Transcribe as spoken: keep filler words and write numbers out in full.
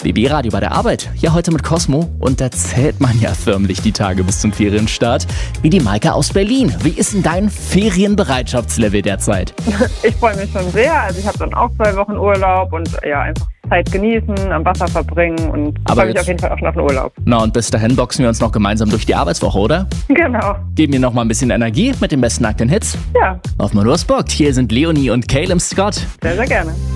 B B-Radio bei der Arbeit. Ja, heute mit Cosmo. Und da zählt man ja förmlich die Tage bis zum Ferienstart. Wie die Maike aus Berlin. Wie ist denn dein Ferienbereitschaftslevel derzeit? Ich freue mich schon sehr. Also ich habe dann auch zwei Wochen Urlaub und ja, einfach Zeit genießen, am Wasser verbringen und freue mich auf jeden Fall auch schon auf den Urlaub. Na, und bis dahin boxen wir uns noch gemeinsam durch die Arbeitswoche, oder? Genau. Geben wir noch mal ein bisschen Energie mit den besten aktuellen Hits? Ja. Auf mal los, Bock. Hier sind Leonie und Caleb Scott. Sehr, sehr gerne.